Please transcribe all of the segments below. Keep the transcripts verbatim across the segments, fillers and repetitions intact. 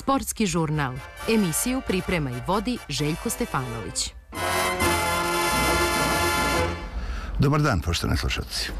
Sportski žurnal. Emisiju priprema i vodi Željko Stefanović. Dobar dan, poštovani slušalci.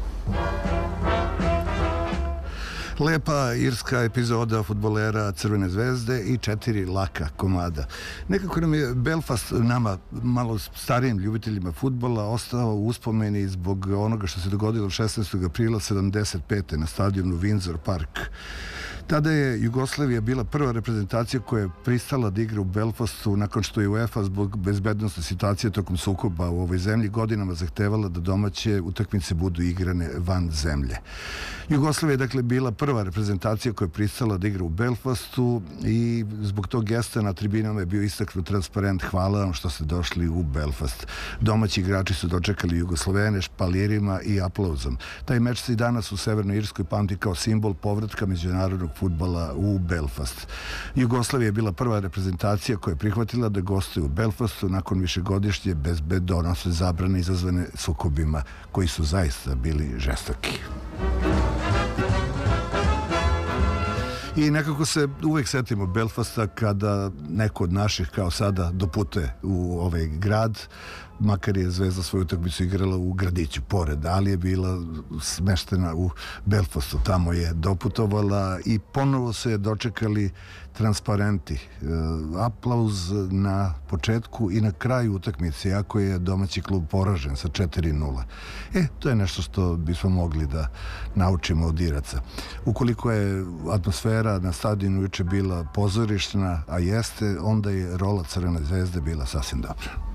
Lepa irska epizoda fudbalera Crvene zvezde i četiri laka komada. Nekako nam je Belfast, nama malo starijim ljubiteljima fudbala, ostao u uspomeni zbog onoga što se dogodilo šesnaestog aprila sedamdeset pete na stadionu Windsor Park. Tada je Jugoslavija bila prva reprezentacija koja je pristala da igra u Belfastu nakon što je UEFA zbog bezbednosne situacije tokom sukoba u ovoj zemlji godinama zahtevala da domaće utakmice budu igrane van zemlje. Jugoslavija je dakle bila prva reprezentacija koja je pristala da igra u Belfastu i zbog tog gesta na tribinama je bio istaknut transparent "Hvala vam što ste došli u Belfast". Domaći igrači su dočekali Jugoslovene špaljerima i aplauzom. Taj meč se i danas u Severnoj Irskoj pamti kao simbol povratka međunarodnog fudbala u Belfast. Jugoslavija je bila prva reprezentacija koja je prihvatila da gostuje u Belfastu nakon višegodišnje bezbedonosne zabrane izazvane sukobima koji su zaista bili žestoki. I nekako se uvek setimo Belfasta kada neko od naših kao sada dopute u ovaj grad, makar je Zvezda svoju utakmicu igrala u gradiću pored, ali je bila smeštena u Belfastu, tamo je doputovala i ponovo se dočekali transparenti, aplauz na početku i na kraju utakmice, iako je domaći klub poražen sa četiri nula. E, to je nešto što bismo mogli da naučimo od Iraca. Ukoliko je atmosfera na stadionu juče bila pozorišna, a jeste, onda je rola Crvene zvezde bila sasvim dobra.